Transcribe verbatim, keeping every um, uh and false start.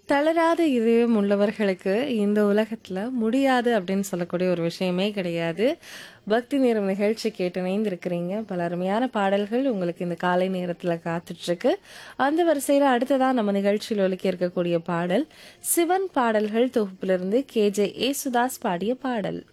தளராத இதயம் உள்ளவர்களுக்கு இந்த உலகத்துல முடியாது அப்படின்னு சொல்லக்கூடிய ஒரு விஷயமே கிடையாது. பக்தி நேரம் நிகழ்ச்சி கேட்டு இணைந்திருக்கிறீங்க. பல அருமையான பாடல்கள் உங்களுக்கு இந்த காலை நேரத்துல காத்துட்டு இருக்கு. அந்த வரிசையில அடுத்ததா நம்ம நிகழ்ச்சியில் ஒலிக்க இருக்கக்கூடிய பாடல் சிவன் பாடல்கள் தொகுப்பிலிருந்து கே ஜே ஏசுதாஸ் பாடிய பாடல்.